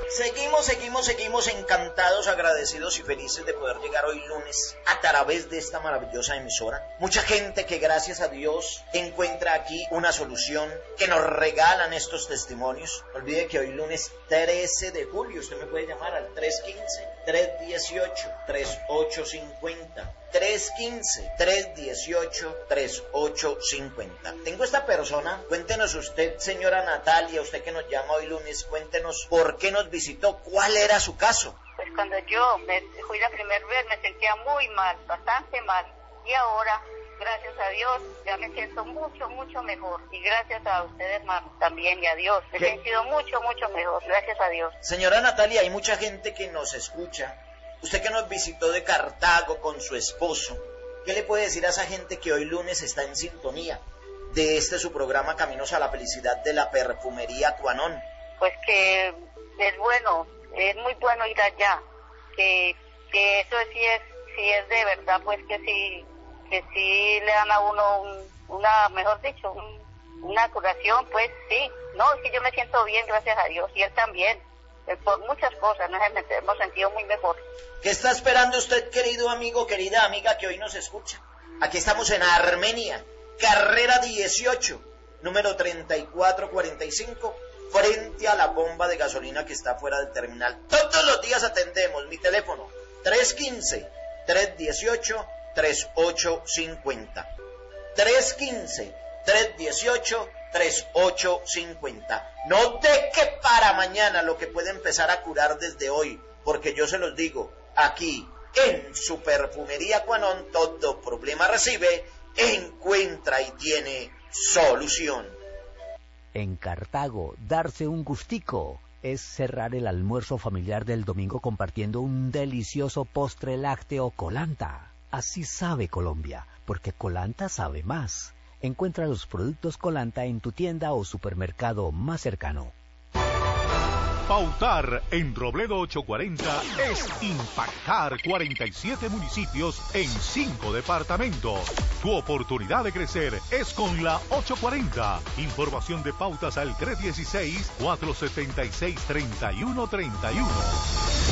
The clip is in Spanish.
Seguimos encantados, agradecidos y felices de poder llegar hoy lunes a través de esta maravillosa emisora. Mucha gente que gracias a Dios encuentra aquí una solución, que nos regalan estos testimonios. No olvide que hoy lunes 13 de julio, usted me puede llamar al 315-318-3850. 315-318-3850. Tengo esta persona, cuéntenos usted, señora Natalia, usted que nos llama hoy lunes, cuéntenos por qué nos visitó, cuál era su caso. Pues cuando yo me fui la primera vez me sentía muy mal, bastante mal, y ahora, gracias a Dios, ya me siento mucho mejor, y gracias a ustedes, hermanos, también, y a Dios, me he sentido mucho mejor, gracias a Dios. Señora Natalia, hay mucha gente que nos escucha. Usted que nos visitó de Cartago con su esposo, ¿qué le puede decir a esa gente que hoy lunes está en sintonía de su programa Caminos a la Felicidad de la Perfumería Cuanón? Pues que es bueno, es muy bueno ir allá, que eso sí es de verdad, pues que sí le dan a uno una curación, pues sí. No, es que yo me siento bien, gracias a Dios, y él también. Por muchas cosas, nos hemos sentido muy mejor. ¿Qué está esperando usted, querido amigo, querida amiga que hoy nos escucha? Aquí estamos en Armenia, carrera 18, número 3445, frente a la bomba de gasolina que está fuera del terminal. Todos los días atendemos. Mi teléfono, 315-318-3850. 315-318-3850. No deje para mañana lo que puede empezar a curar desde hoy, porque yo se los digo, aquí en su Perfumería Cuanón, todo problema recibe, encuentra y tiene solución. En Cartago, darse un gustico es cerrar el almuerzo familiar del domingo compartiendo un delicioso postre lácteo Colanta. Así sabe Colombia, porque Colanta sabe más. Encuentra los productos Colanta en tu tienda o supermercado más cercano. Pautar en Robledo 840 es impactar 47 municipios en 5 departamentos. Tu oportunidad de crecer es con la 840. Información de pautas al 316-476-3131.